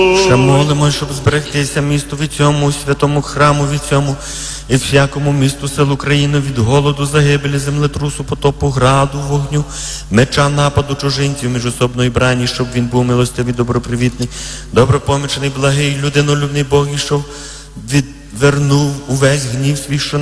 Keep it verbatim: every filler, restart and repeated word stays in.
Ще молимо, щоб зберегтися місту від цьому, святому храму від цьому, і всякому місту, селу, країну від голоду, загибелі, землетрусу, потопу, граду, вогню, меча, нападу чужинців, міжособної брані, щоб він був милостивий, добропривітний, добропомічений, благий, людинолюбний Бог, і щоб відвернув увесь гнів свій, що